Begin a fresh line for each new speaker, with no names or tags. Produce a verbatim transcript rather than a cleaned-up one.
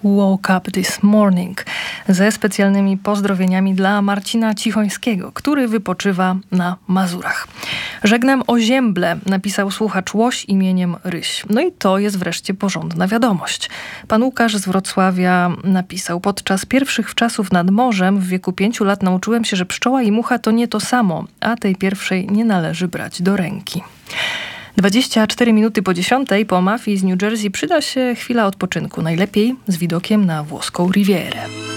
woke up this morning. Ze specjalnymi pozdrowieniami dla Marcina Cichońskiego, który wypoczywa na Mazurach. Żegnam Ozięble, napisał słuchacz Łoś imieniem Ryś. No i to jest wreszcie porządna wiadomość. Pan Łukasz z Wrocławia napisał: podczas pierwszych wczasów nad morzem w wieku pięciu lat nauczyłem się, że pszczoła i mucha to nie to samo, a tej pierwszej nie należy brać do ręki. dwadzieścia cztery minuty po dziesiątej po mafii z New Jersey przyda się chwila odpoczynku, najlepiej z widokiem na włoską Rivierę.